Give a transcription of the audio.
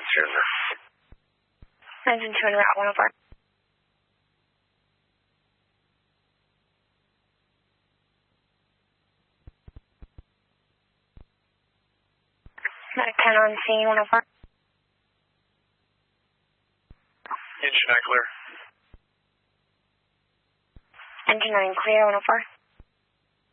Surrender. Engine 2 and route 104. Medic 10 on scene 104. Engine 9 clear. Engine 9 clear 104.